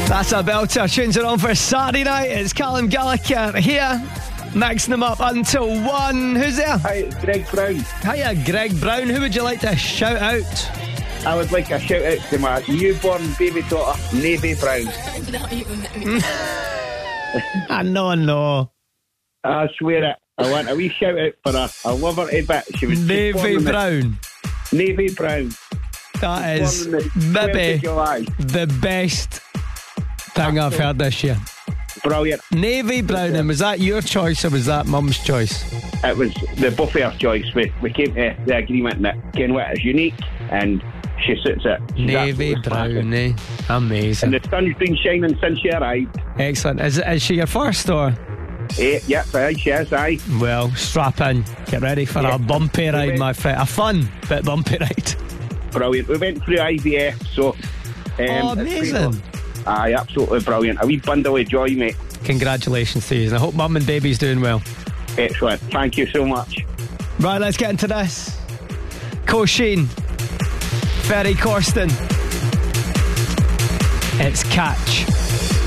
That's a belter. Tunes are on for Saturday night. It's Callum Gallagher here, mixing them up until 1. Who's there? Hi, it's Greg Brown. Hiya, Greg Brown. Who would you like to shout out? I would like a shout out to my newborn baby daughter, Navy Brown. I know. I swear it. I want a wee shout out for her. I love her to bits. She was Navy Brown. Navy Brown. That is maybe the best thing I've heard this year. Brilliant. Navy Brown. And was that your choice or was that Mum's choice? It was the both of our choice. We came to the agreement that Kenwet is unique and she suits it. She's Navy Brown, eh? Amazing. And the sun's been shining since she arrived. Excellent. Is she your first or? Yep, she is, aye. Well, strap in. Get ready for a bumpy ride, my friend. A fun but bumpy ride. Brilliant. We went through IVF, so... amazing. Aye, absolutely brilliant. A wee bundle of joy, mate. Congratulations to you. And I hope Mum and baby's doing well. Excellent. Thank you so much. Right, let's get into this. Kosheen. Ferry Corsten. It's Catch.